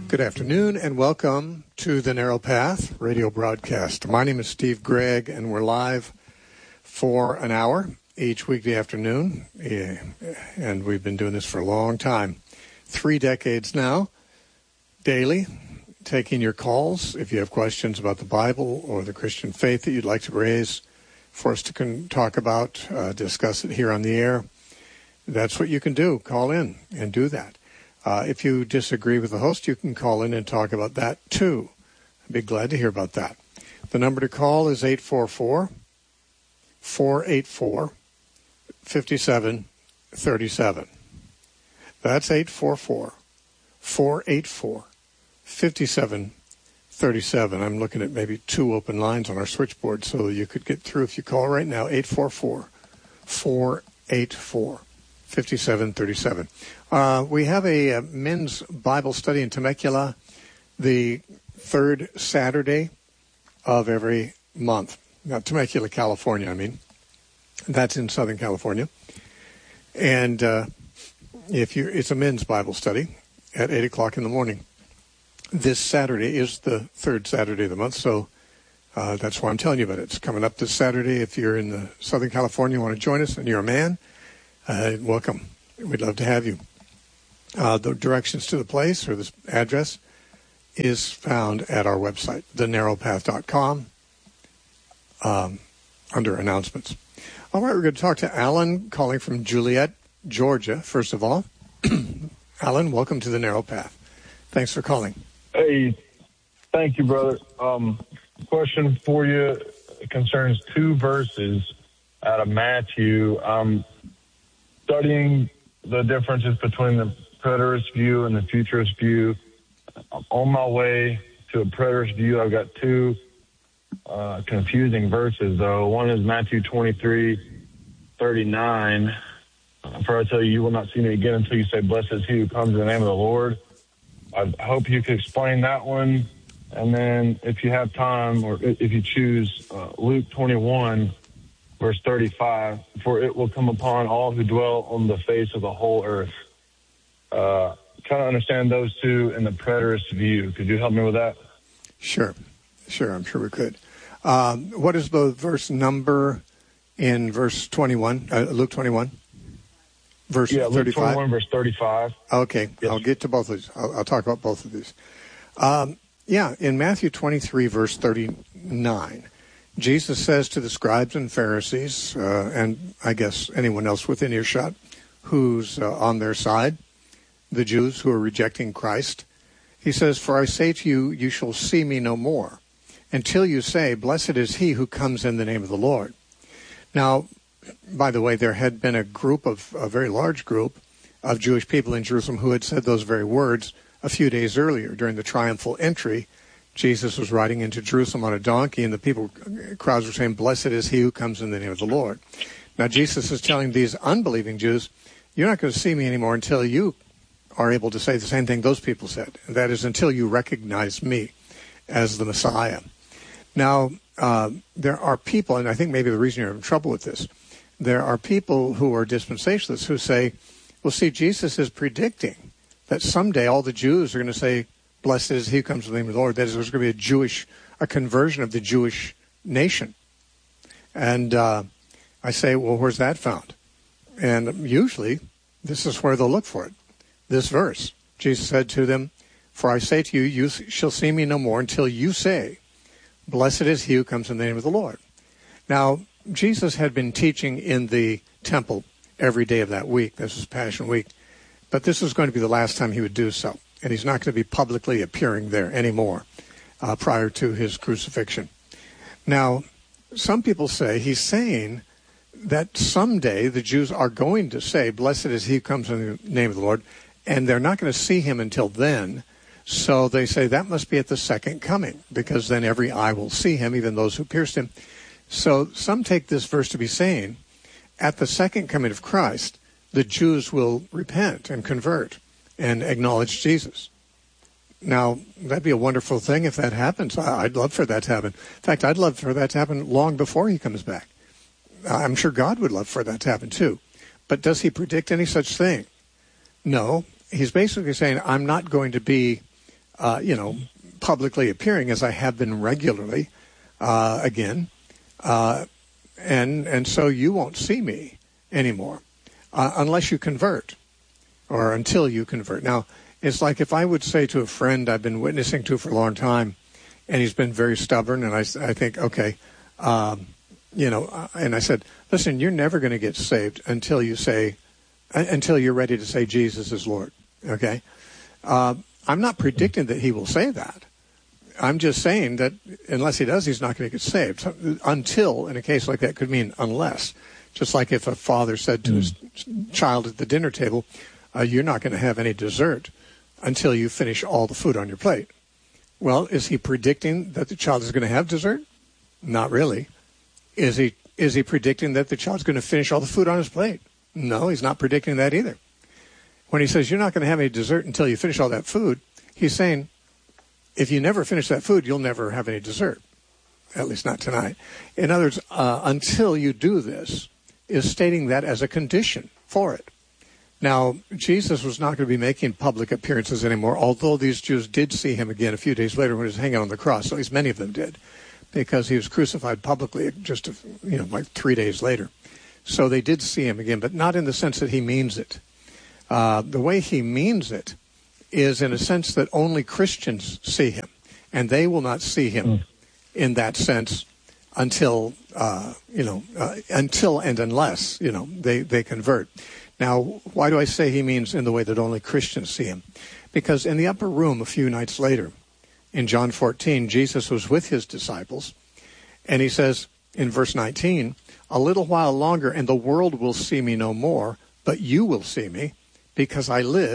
Good afternoon and welcome to the Narrow Path radio broadcast. My name is Steve Gregg and we're live for an hour each weekday afternoon. And we've been doing this for a long time, 3 decades now, daily, taking your calls. If you have questions about the Bible or the Christian faith that you'd like to raise for us to talk about, discuss it here on the air, that's what you can do. Call in and do that. If you disagree with the host, you can call in and talk about that too. I'd be glad to hear about that. The number to call is 844-484-5737. That's 844-484-5737. I'm looking at maybe 2 open lines on our switchboard so you could get through if you call right now, 844-484-5737. We have a men's Bible study in Temecula the 3rd Saturday of every month. Now, Temecula, California, I mean. That's in Southern California. And it's a men's Bible study at 8 o'clock in the morning. This Saturday is the 3rd Saturday of the month, so that's why I'm telling you about it. It's coming up this Saturday. If you're in the Southern California and want to join us and you're a man, welcome. We'd love to have you. The directions to the place or the address is found at our website, thenarrowpath.com, under announcements. All right, we're going to talk to Alan calling from Juliet, Georgia, first of all. Alan, welcome to the Narrow Path. Thanks for calling. Hey, thank you, brother. Question for you concerns 2 verses out of Matthew. Studying the differences between the preterist view and the futurist view. On my way to a preterist view, I've got 2 confusing verses, though. One is Matthew 23:39. For I tell you, you will not see me again until you say, blessed is he who comes in the name of the Lord. I hope you could explain that one. And then if you have time, or if you choose, Luke 21, verse 35, for it will come upon all who dwell on the face of the whole earth. Kind of understand those 2 in the preterist view. Could you help me with that? Sure. I'm sure we could. What is the verse number in verse 21, Luke 21? Verse 35? Luke 21, verse 35. Okay, yes. I'll get to both of these. I'll talk about both of these. In Matthew 23, verse 39, Jesus says to the scribes and Pharisees, and I guess anyone else within earshot who's on their side, the Jews who are rejecting Christ, he says, for I say to you, you shall see me no more, until you say, blessed is he who comes in the name of the Lord. Now, by the way, there had been a very large group of Jewish people in Jerusalem who had said those very words a few days earlier during the triumphal entry. Jesus was riding into Jerusalem on a donkey, and the crowds were saying, blessed is he who comes in the name of the Lord. Now, Jesus is telling these unbelieving Jews, you're not going to see me anymore until you are able to say the same thing those people said, and that is until you recognize me as the Messiah. Now, there are people, and I think maybe the reason you're having trouble with this, there are people who are dispensationalists who say, well, see, Jesus is predicting that someday all the Jews are going to say, blessed is he who comes in the name of the Lord. That is, there's going to be a conversion of the Jewish nation. And I say, well, where's that found? And usually, this is where they'll look for it. This verse, Jesus said to them, for I say to you, you shall see me no more until you say, blessed is he who comes in the name of the Lord. Now, Jesus had been teaching in the temple every day of that week. This was Passion Week. But this was going to be the last time he would do so. And he's not going to be publicly appearing there anymore prior to his crucifixion. Now, some people say he's saying that someday the Jews are going to say, blessed is he who comes in the name of the Lord, and they're not going to see him until then. So they say that must be at the second coming, because then every eye will see him, even those who pierced him. So some take this verse to be saying, at the second coming of Christ, the Jews will repent and convert and acknowledge Jesus. Now, that'd be a wonderful thing if that happens. I'd love for that to happen. In fact, I'd love for that to happen long before he comes back. I'm sure God would love for that to happen too. But does he predict any such thing? No. He's basically saying, I'm not going to be publicly appearing as I have been regularly again. And so you won't see me anymore unless you convert or until you convert. Now, it's like if I would say to a friend I've been witnessing to for a long time, and he's been very stubborn, and I think, okay, and I said, listen, you're never going to get saved until you're ready to say Jesus is Lord, okay? I'm not predicting that he will say that. I'm just saying that unless he does, he's not going to get saved. Until, in a case like that, could mean unless. Just like if a father said to his child at the dinner table, you're not going to have any dessert until you finish all the food on your plate. Well, is he predicting that the child is going to have dessert? Not really. Is he predicting that the child's going to finish all the food on his plate? No, he's not predicting that either. When he says you're not going to have any dessert until you finish all that food, he's saying if you never finish that food, you'll never have any dessert, at least not tonight. In other words, until you do this is stating that as a condition for it. Now, Jesus was not going to be making public appearances anymore, although these Jews did see him again a few days later when he was hanging on the cross. At least many of them did, because he was crucified publicly just like 3 days later. So they did see him again, but not in the sense that he means it. The way he means it is in a sense that only Christians see him, and they will not see him in that sense until and unless they convert. Now, why do I say he means in the way that only Christians see him? Because in the upper room a few nights later, in John 14, Jesus was with his disciples, and he says in verse 19, "A little while longer, and the world will see me no more, but you will see me, because I live."